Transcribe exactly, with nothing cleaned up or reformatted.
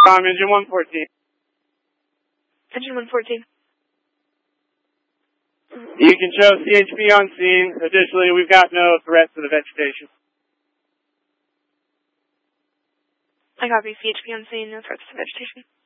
Um, engine one fourteen. Engine one fourteen. You can show C H P on scene. Additionally, we've got no threat to the vegetation. I copy. C H P on scene, no threats to vegetation.